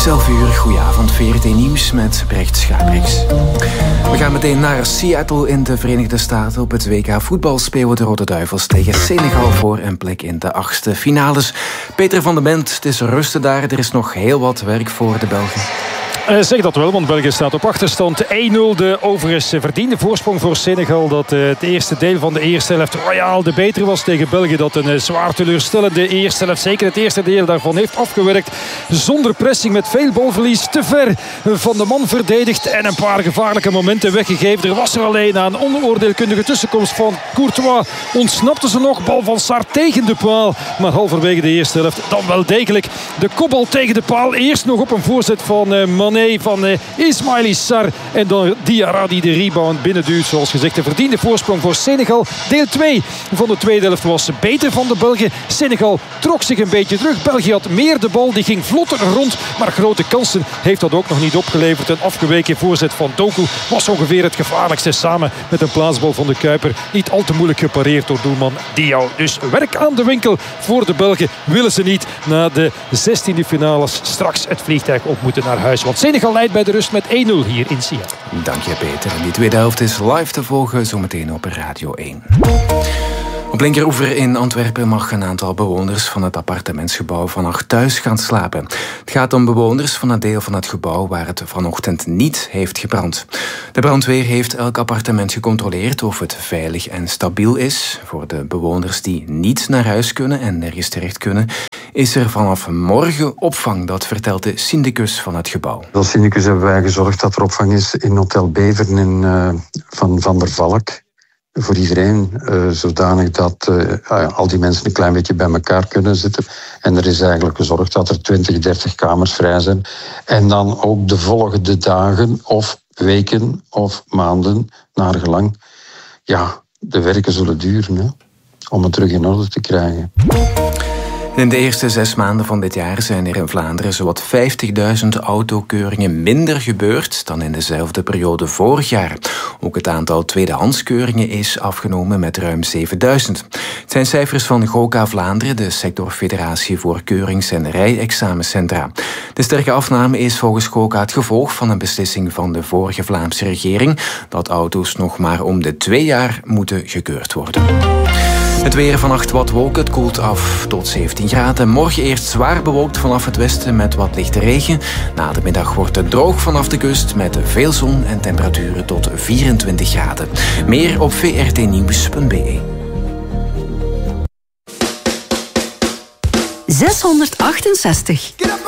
is 11 uur, goedenavond, VRT Nieuws met Brecht Schabrix. We gaan meteen naar Seattle in de Verenigde Staten. Op het WK voetbal spelen de Rode Duivels tegen Senegal voor een plek in de 8e finales. Peter van den Bent, het is rusten daar. Er is nog heel wat werk voor de Belgen. Zeg dat wel, want België staat op achterstand 1-0. De overigens verdiende voorsprong voor Senegal. Dat het eerste deel van de eerste helft royaal de betere was tegen België. Dat een zwaar teleurstellende eerste helft, zeker het eerste deel daarvan, heeft afgewerkt. Zonder pressing, met veel balverlies. Te ver van de man verdedigd en een paar gevaarlijke momenten weggegeven. Er was er alleen na een onoordeelkundige tussenkomst van Courtois. Ontsnapte ze nog, bal van Sarr tegen de paal. Maar halverwege de eerste helft dan wel degelijk de kopbal tegen de paal. Eerst nog op een voorzet van Mané, van Ismaïla Sarr. En dan Diarra die de rebound binnenduwt. Zoals gezegd, de verdiende voorsprong voor Senegal. Deel 2 van de tweede helft was beter van de Belgen. Senegal trok zich een beetje terug. België had meer de bal, die ging vlotter rond. Maar grote kansen heeft dat ook nog niet opgeleverd. Een afgeweken voorzet van Doku was ongeveer het gevaarlijkste, samen met een plaatsbal van de Kuiper. Niet al te moeilijk gepareerd door doelman Diaw. Dus werk aan de winkel voor de Belgen. Willen ze niet na de 16e finales straks het vliegtuig op moeten naar huis. Want Senegal leidt bij de rust met 1-0 hier in Seattle. Dank je, Peter. En die tweede helft is live te volgen zometeen op Radio 1. Op Linkeroever in Antwerpen mag een aantal bewoners van het appartementsgebouw vannacht thuis gaan slapen. Het gaat om bewoners van een deel van het gebouw waar het vanochtend niet heeft gebrand. De brandweer heeft elk appartement gecontroleerd of het veilig en stabiel is. Voor de bewoners die niet naar huis kunnen en nergens terecht kunnen, is er vanaf morgen opvang. Dat vertelt de syndicus van het gebouw. Als syndicus hebben wij gezorgd dat er opvang is in Hotel Beveren in Van der Valk. Voor iedereen, zodanig dat al die mensen een klein beetje bij elkaar kunnen zitten. En er is eigenlijk gezorgd dat er 20, 30 kamers vrij zijn. En dan ook de volgende dagen of weken of maanden, naar gelang, de werken zullen duren, hè, om het terug in orde te krijgen. In de eerste 6 maanden van dit jaar zijn er in Vlaanderen zowat 50.000 autokeuringen minder gebeurd dan in dezelfde periode vorig jaar. Ook het aantal tweedehandskeuringen is afgenomen met ruim 7.000. Het zijn cijfers van GOKA Vlaanderen, de sectorfederatie voor keurings- en rijexamencentra. De sterke afname is volgens GOKA het gevolg van een beslissing van de vorige Vlaamse regering dat auto's nog maar om de 2 jaar moeten gekeurd worden. Het weer, vannacht wat wolken, het koelt af tot 17 graden. Morgen eerst zwaar bewolkt vanaf het westen met wat lichte regen. Na de middag wordt het droog vanaf de kust met veel zon en temperaturen tot 24 graden. Meer op vrtnieuws.be. 668.